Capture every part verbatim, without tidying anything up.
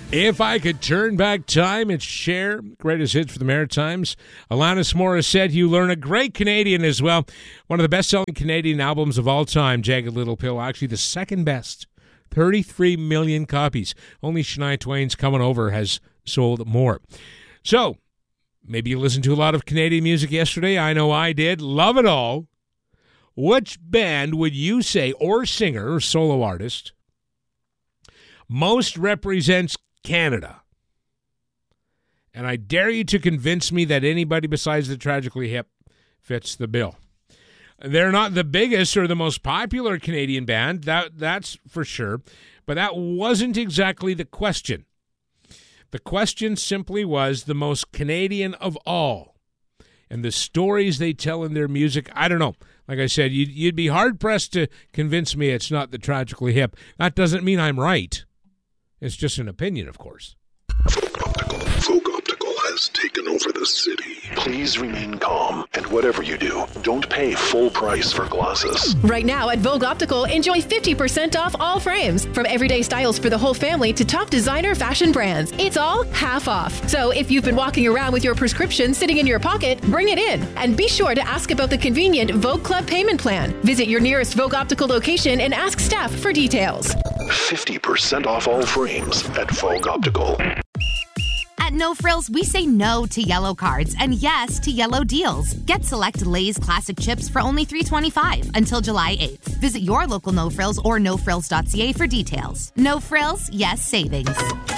If I could turn back time and share greatest hits for the Maritimes, Alanis Morissette, You Learn, a great Canadian as well. One of the best-selling Canadian albums of all time, Jagged Little Pill, actually the second best. thirty-three million copies. Only Shania Twain's Coming Over has sold more. So, maybe you listened to a lot of Canadian music yesterday. I know I did. Love it all. Which band would you say, or singer, or solo artist, most represents Canada? And I dare you to convince me that anybody besides the Tragically Hip fits the bill. They're not the biggest or the most popular Canadian band, that that's for sure, but that wasn't exactly the question. The question simply was the most Canadian of all. And the stories they tell in their music, I don't know. Like I said, you'd, you'd be hard-pressed to convince me it's not the Tragically Hip. That doesn't mean I'm right. It's just an opinion, of course. Folk Optical. Folk Optical has taken over the city. Please remain calm, and whatever you do, don't pay full price for glasses. Right now at Vogue Optical, enjoy fifty percent off all frames. From everyday styles for the whole family to top designer fashion brands. It's all half off. So if you've been walking around with your prescription sitting in your pocket, bring it in. And be sure to ask about the convenient Vogue Club payment plan. Visit your nearest Vogue Optical location and ask staff for details. fifty percent off all frames at Vogue Optical. At No Frills, we say no to yellow cards and yes to yellow deals. Get select Lay's classic chips for only three dollars and twenty-five cents until July eighth. Visit your local No Frills or no frills dot c a for details. No Frills, yes savings.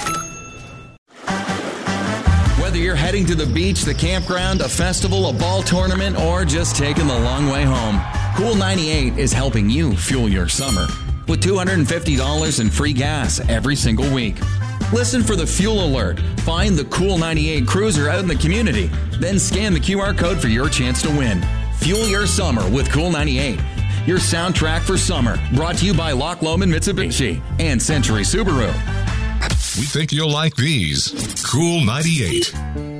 Whether you're heading to the beach, the campground, a festival, a ball tournament, or just taking the long way home, Cool ninety-eight is helping you fuel your summer with two hundred fifty dollars in free gas every single week. Listen for the fuel alert. Find the Cool ninety-eight cruiser out in the community. Then scan the Q R code for your chance to win. Fuel your summer with Cool ninety-eight. Your soundtrack for summer. Brought to you by Loch Lomond Mitsubishi and Century Subaru. We think you'll like these. Cool ninety-eight.